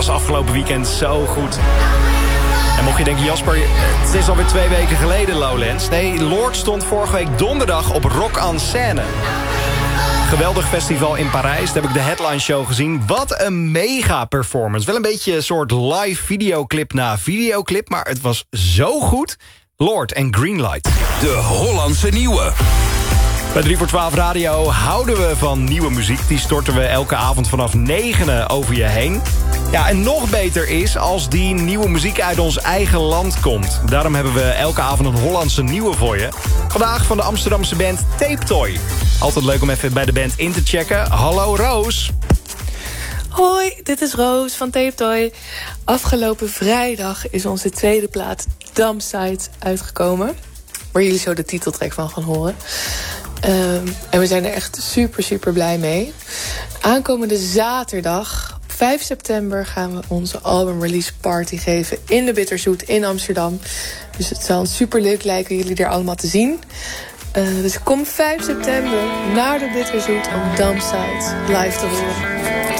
was afgelopen weekend zo goed. En mocht je denken, Jasper, het is alweer 2 weken geleden Lowlands. Nee, Lorde stond vorige week donderdag op Rock en Seine. Geweldig festival in Parijs. Daar heb ik de headline show gezien. Wat een mega performance. Wel een beetje een soort live videoclip na videoclip. Maar het was zo goed. Lorde en Greenlight. De Hollandse Nieuwe. Bij 3 voor 12 Radio houden we van nieuwe muziek. Die storten we elke avond vanaf 9 over je heen. Ja, en nog beter is als die nieuwe muziek uit ons eigen land komt. Daarom hebben we elke avond een Hollandse Nieuwe voor je. Vandaag van de Amsterdamse band Tape Toy. Altijd leuk om even bij de band in te checken. Hallo Roos. Hoi, dit is Roos van Tape Toy. Afgelopen vrijdag is onze tweede plaat Dumpside uitgekomen. Waar jullie zo de titeltrack van gaan horen. En we zijn er echt super blij mee. Aankomende zaterdag, op 5 september... gaan we onze album release party geven in de Bitterzoet in Amsterdam. Dus het zal super leuk lijken jullie er allemaal te zien. Dus kom 5 september naar de Bitterzoet om Dumpside live te horen.